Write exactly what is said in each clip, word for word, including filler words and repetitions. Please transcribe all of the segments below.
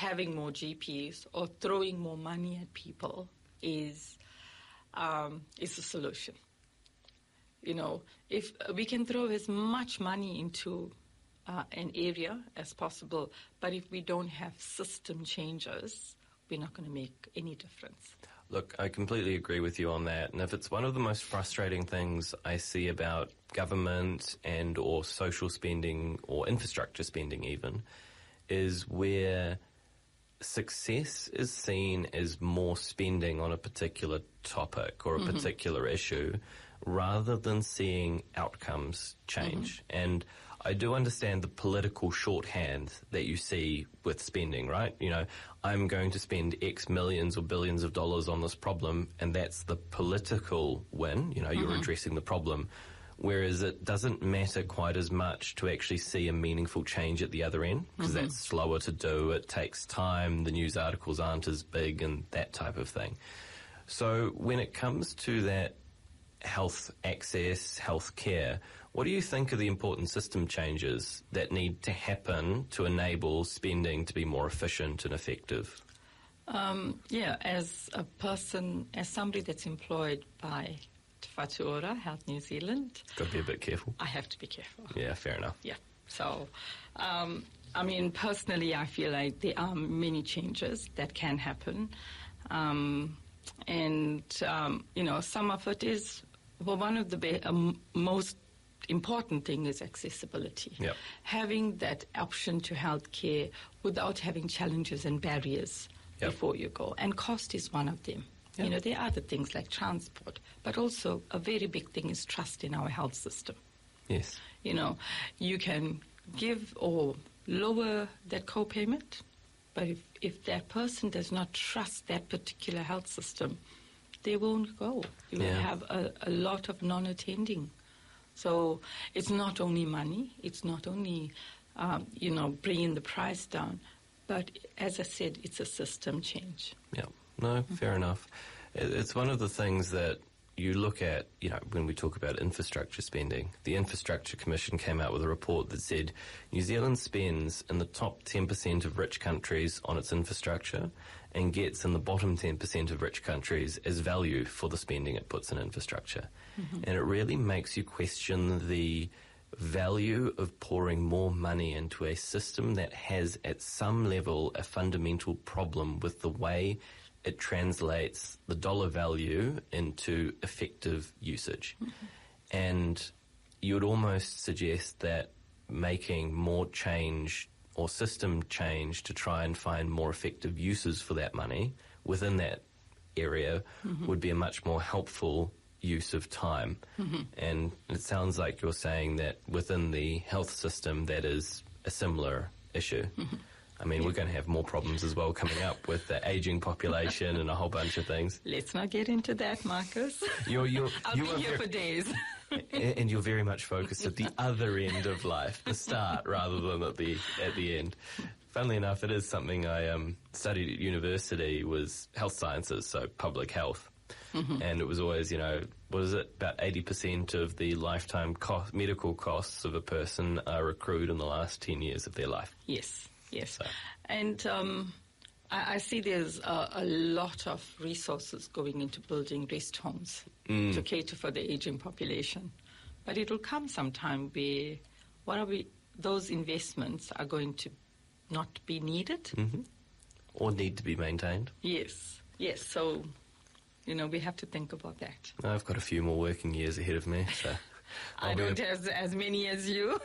having more G Ps or throwing more money at people is um, is the solution. You know, if we can throw as much money into uh, an area as possible, but if we don't have system changes, we're not going to make any difference. Look, I completely agree with you on that. And if it's one of the most frustrating things I see about government and or social spending or infrastructure spending even, is where success is seen as more spending on a particular topic or a mm-hmm. particular issue rather than seeing outcomes change. Mm-hmm. And I do understand the political shorthand that you see with spending, right? You know, I'm going to spend X millions or billions of dollars on this problem, and that's the political win. You know, you're mm-hmm. addressing the problem. Whereas it doesn't matter quite as much to actually see a meaningful change at the other end, because mm-hmm. that's slower to do. It takes time. The news articles aren't as big and that type of thing. So when it comes to that health access, health care, what do you think are the important system changes that need to happen to enable spending to be more efficient and effective? Um, yeah, as a person, as somebody that's employed by Te Whatu Ora, Health New Zealand. Got to be a bit careful. I have to be careful. Yeah, fair enough. Yeah. So, um, I mean, personally, I feel like there are many changes that can happen. Um, and, um, you know, some of it is, well, one of the be- um, most important thing is accessibility. Yep. Having that option to health care without having challenges and barriers yep. before you go. And cost is one of them. Yep. You know, there are other things like transport, but also a very big thing is trust in our health system. Yes. You know, you can give or lower that co-payment, but if, if that person does not trust that particular health system, they won't go. You yeah. will have a, a lot of non-attending. So it's not only money, it's not only, um, you know, bringing the price down, but as I said, it's a system change. Yeah. No, fair mm-hmm. enough. It's one of the things that you look at, you know, when we talk about infrastructure spending. The Infrastructure Commission came out with a report that said New Zealand spends in the top ten percent of rich countries on its infrastructure and gets in the bottom ten percent of rich countries as value for the spending it puts in infrastructure. Mm-hmm. And it really makes you question the value of pouring more money into a system that has at some level a fundamental problem with the way it translates the dollar value into effective usage. Mm-hmm. And you would almost suggest that making more change or system change to try and find more effective uses for that money within that area mm-hmm. would be a much more helpful use of time. Mm-hmm. And it sounds like you're saying that within the health system that is a similar issue. Mm-hmm. I mean, yeah. we're going to have more problems as well coming up with the ageing population and a whole bunch of things. Let's not get into that, Marcus. You're, you're, I'll you be here very, for days. And you're very much focused at the other end of life, the start rather than at the at the end. Funnily enough, it is something I um, studied at university, was health sciences, so public health. Mm-hmm. And it was always, you know, what is it, about eighty percent of the lifetime cost, medical costs of a person are accrued in the last ten years of their life. Yes. Yes, so. and um, I, I see there's a, a lot of resources going into building rest homes mm. to cater for the aging population. But it will come sometime where what are we, those investments are going to not be needed. Mm-hmm. Or need to be maintained. Yes, yes. So, you know, we have to think about that. I've got a few more working years ahead of me, so... I I'll don't have as many as you.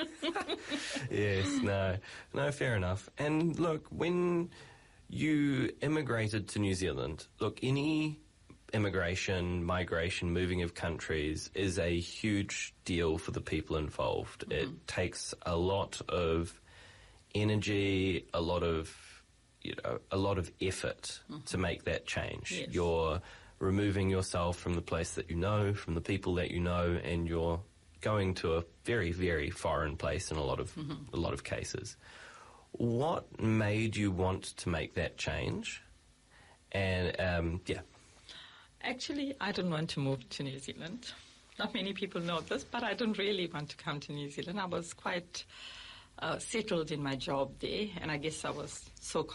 Yes, no, no, fair enough. And look, when you immigrated to New Zealand, look, any immigration, migration, moving of countries is a huge deal for the people involved. Mm-hmm. It takes a lot of energy, a lot of, you know, a lot of effort mm-hmm. to make that change. Yes. You're removing yourself from the place that you know, from the people that you know, and you're going to a very, very foreign place in a lot of mm-hmm. a lot of cases. What made you want to make that change? And um, yeah, actually, I don't want to move to New Zealand. Not many people know this, but I don't really want to come to New Zealand. I was quite uh, settled in my job there, and I guess I was so